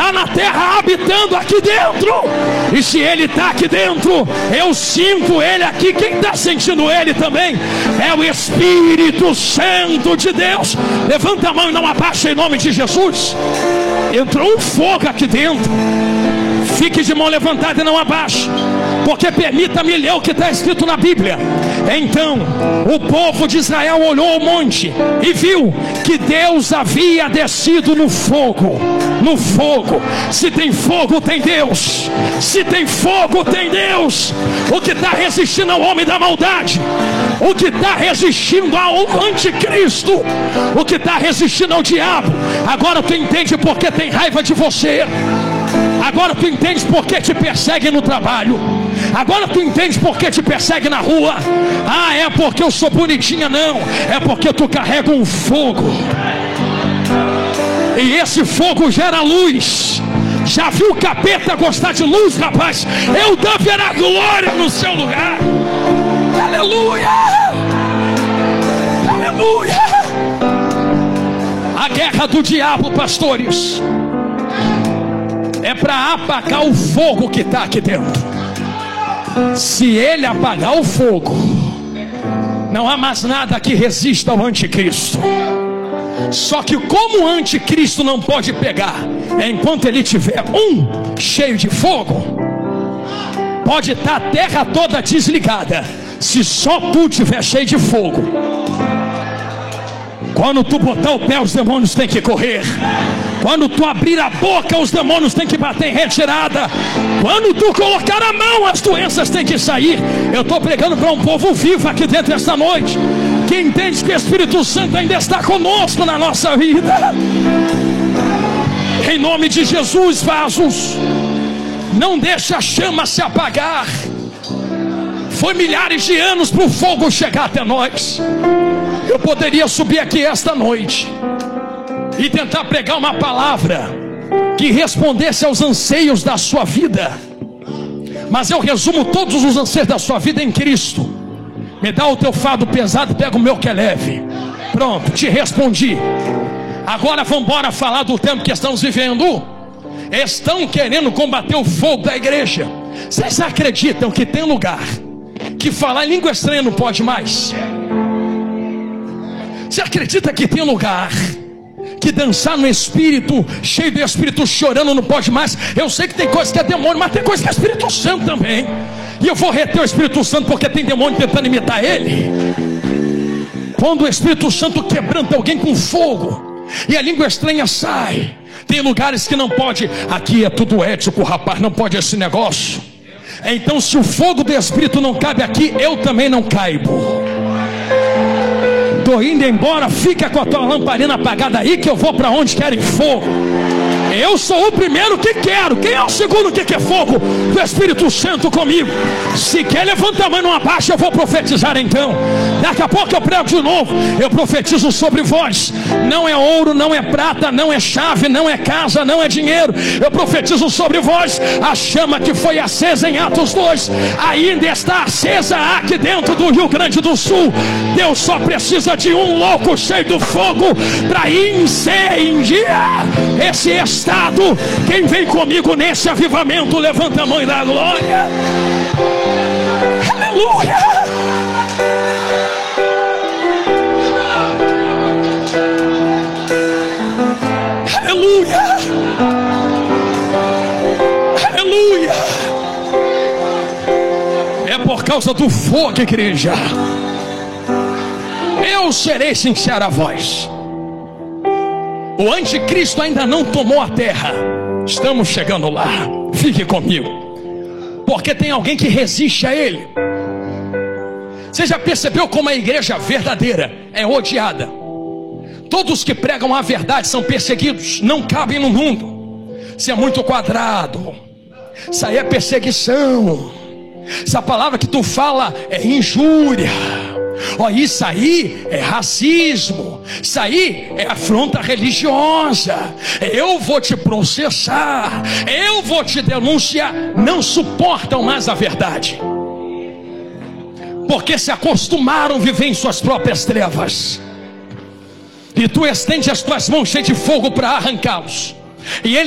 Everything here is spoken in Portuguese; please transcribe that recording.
está na terra habitando aqui dentro. E se Ele está aqui dentro, eu sinto Ele aqui. Quem está sentindo Ele também? É o Espírito Santo de Deus. Levanta a mão e não abaixa em nome de Jesus. Entrou um fogo aqui dentro. Fique de mão levantada e não abaixe, porque permita-me ler o que está escrito na Bíblia. Então o povo de Israel olhou ao monte e viu que Deus havia descido no fogo. No fogo. Se tem fogo, tem Deus. Se tem fogo, tem Deus. O que está resistindo ao homem da maldade, o que está resistindo ao anticristo, o que está resistindo ao diabo, agora tu entende porque tem raiva de você. Agora tu entende porque te persegue no trabalho. Agora tu entende porque te persegue na rua. Ah, é porque eu sou bonitinha? Não, é porque tu carrega um fogo. E esse fogo gera luz. Já viu o capeta gostar de luz, rapaz? Eu darei glória no seu lugar. Aleluia! Aleluia! A guerra do diabo, pastores, é para apagar o fogo que está aqui dentro. Se ele apagar o fogo, não há mais nada que resista ao anticristo. Só que como o anticristo não pode pegar enquanto ele tiver cheio de fogo, pode estar a terra toda desligada. Se só tu tiver cheio de fogo, quando tu botar o pé, os demônios têm que correr. Quando tu abrir a boca, os demônios têm que bater em retirada. Quando tu colocar a mão, as doenças têm que sair. Eu estou pregando para um povo vivo aqui dentro esta noite, que entende que o Espírito Santo ainda está conosco na nossa vida. Em nome de Jesus, vasos, não deixa a chama se apagar. Foi milhares de anos para o fogo chegar até nós. Eu poderia subir aqui esta noite e tentar pregar uma palavra que respondesse aos anseios da sua vida, mas eu resumo todos os anseios da sua vida em Cristo. Me dá o teu fardo pesado, pega o meu que é leve. Pronto, te respondi. Agora vamos embora falar do tempo que estamos vivendo. Estão querendo combater o fogo da igreja. Vocês acreditam que tem lugar que falar em língua estranha não pode mais? Você acredita que tem lugar que dançar no Espírito, cheio do Espírito, chorando, não pode mais? Eu sei que tem coisa que é demônio, mas tem coisa que é Espírito Santo também. E eu vou reter o Espírito Santo porque tem demônio tentando imitar ele. Quando o Espírito Santo quebranta alguém com fogo e a língua estranha sai, tem lugares que não pode. Aqui é tudo ético, rapaz, não pode esse negócio. Então se o fogo do Espírito não cabe aqui, eu também não caibo. Estou indo embora, fica com a tua lamparina apagada aí, que eu vou para onde querem fogo. Eu sou o primeiro que quero. Quem é o segundo que quer fogo? Do Espírito Santo comigo. Se quer, levanta a mão numa baixa, eu vou profetizar então. Daqui a pouco eu prego de novo. Eu profetizo sobre vós. Não é ouro, não é prata, não é chave, não é casa, não é dinheiro. Eu profetizo sobre vós. A chama que foi acesa em Atos 2 ainda está acesa aqui dentro do Rio Grande do Sul. Deus só precisa de um louco cheio do fogo para incendiar esse estado. Quem vem comigo nesse avivamento, levanta a mão e dá glória. Aleluia. Aleluia. Aleluia. É por causa do fogo, igreja. Eu serei sincero a vós. O anticristo ainda não tomou a terra. Estamos chegando lá. Fique comigo, porque tem alguém que resiste a ele. Você já percebeu como a igreja verdadeira é odiada? Todos que pregam a verdade são perseguidos. Não cabem no mundo. Isso é muito quadrado. Isso aí é perseguição. Essa palavra que tu fala é injúria. Ó, isso aí é racismo. Isso aí é afronta religiosa. Eu vou te processar. Eu vou te denunciar. Não suportam mais a verdade, porque se acostumaram a viver em suas próprias trevas. E tu estende as tuas mãos cheias de fogo para arrancá-los. E ele